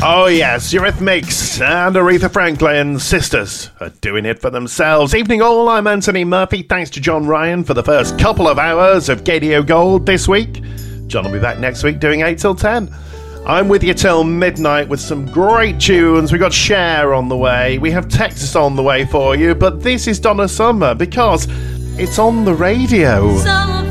Oh yes, Eurythmics and Aretha Franklin, sisters, are doing it for themselves. Evening all, I'm Anthony Murphy. Thanks to John Ryan for the first couple of hours of Gadio Gold this week. John will be back next week doing 8 till 10. I'm with you till midnight with some great tunes. We've got Cher on the way. We have Texas on the way for you. But this is Donna Summer because it's on the radio.